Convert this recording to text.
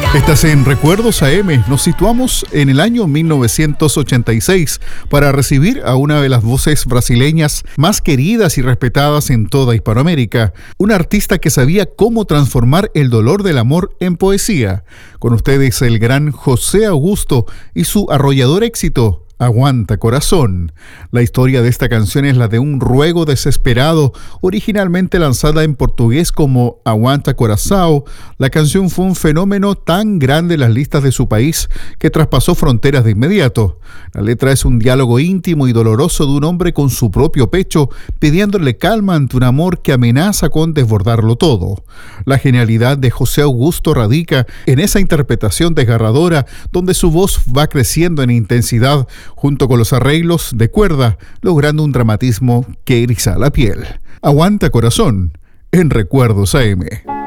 Estás en Recuerdos AM. Nos situamos en el año 1986 para recibir a una de las voces brasileñas más queridas y respetadas en toda Hispanoamérica, una artista que sabía cómo transformar el dolor del amor en poesía. Con ustedes el gran José Augusto y su arrollador éxito, Aguanta Corazón. La historia de esta canción es la de un ruego desesperado, originalmente lanzada en portugués como Aguanta Coração. La canción fue un fenómeno tan grande en las listas de su país que traspasó fronteras de inmediato. La letra es un diálogo íntimo y doloroso de un hombre con su propio pecho, pidiéndole calma ante un amor que amenaza con desbordarlo todo. La genialidad de José Augusto radica en esa interpretación desgarradora, donde su voz va creciendo en intensidad, junto con los arreglos de cuerda, logrando un dramatismo que eriza la piel. Aguanta Corazón, en Recuerdos AM.